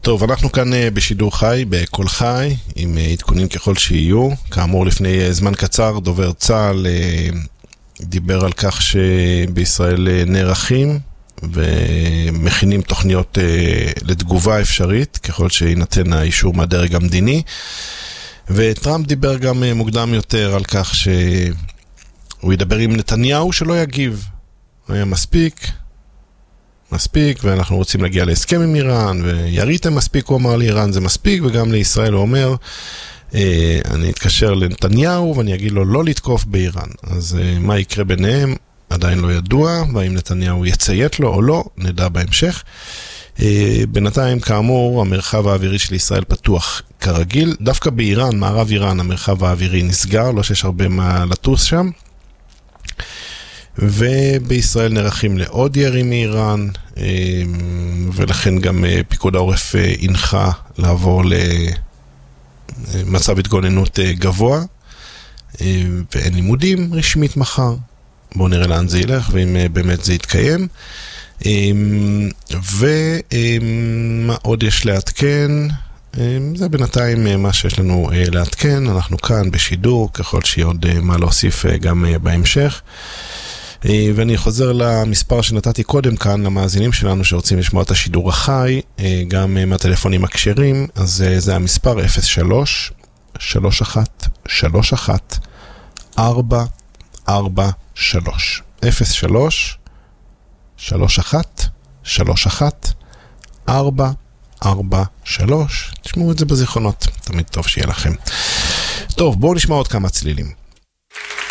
טוב, אנחנו כאן בשידור חי, בכל חי, עם עדכונים ככל שיהיו. כאמור, לפני זמן קצר, דובר צה"ל דיבר על כך שבישראל נערכים ומכינים תוכניות לתגובה אפשרית, ככל שינתן האישור מהדרג המדיני. וטראמפ דיבר גם מוקדם יותר על כך שהוא ידבר עם נתניהו שלא יגיב. היה מספיק, ואנחנו רוצים להגיע להסכם עם איראן, ויריתם מספיק, הוא אמר לאיראן, זה מספיק, וגם לישראל הוא אומר, אני אתקשר לנתניהו, ואני אגיד לו לא לתקוף באיראן. אז מה יקרה ביניהם? עדיין לא ידוע, והאם נתניהו יציית לו או לא, נדע בהמשך. בינתיים, כאמור, המרחב האווירי של ישראל פתוח כרגיל. דווקא באיראן, מערב איראן, המרחב האווירי נסגר, לא שיש הרבה מה לטוס שם. ובישראל נערכים לעוד ירי מאיראן, ולכן גם פיקוד העורף הנחה לעבור למצב התגוננות גבוה, ואין לימודים רשמית מחר. בואו נראה לאן זה ילך, ואם באמת זה יתקיים. ומה עוד יש לעדכן? זה בינתיים מה שיש לנו לעדכן. אנחנו כאן בשידור, ככל שיהיה עוד מה להוסיף גם בהמשך. ואני חוזר למספר שנתתי קודם כאן, למאזינים שלנו שרוצים לשמוע את השידור החי, גם מהטלפונים הכשרים. אז זה המספר 03-31-31-443 03-31-31-443. תשמעו את זה בזיכרונות, תמיד טוב שיהיה לכם. טוב, בואו נשמע עוד כמה צלילים.